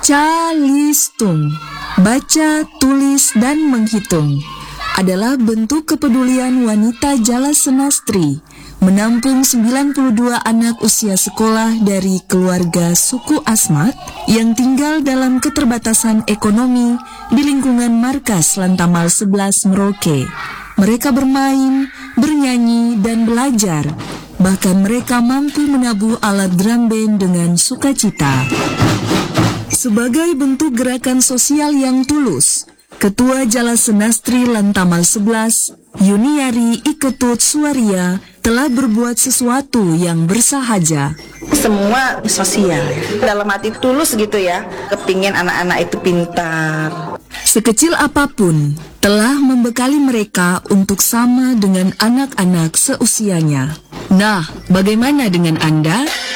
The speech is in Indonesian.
Calistung, baca, tulis, dan menghitung, adalah bentuk kepedulian wanita Jala Senastri menampung 92 anak usia sekolah dari keluarga suku Asmat yang tinggal dalam keterbatasan ekonomi di lingkungan markas Lantamal 11 Merauke. Mereka bermain, bernyanyi, dan belajar. Bahkan mereka mampu menabuh alat drum band dengan sukacita. Sebagai bentuk gerakan sosial yang tulus, Ketua Jala Senastri Lantamal 11, Yuniari Iketut Suwaria, telah berbuat sesuatu yang bersahaja. Semua sosial, dalam hati tulus gitu ya, kepingin anak-anak itu pintar. Sekecil apapun, telah membekali mereka untuk sama dengan anak-anak seusianya. Nah, bagaimana dengan Anda?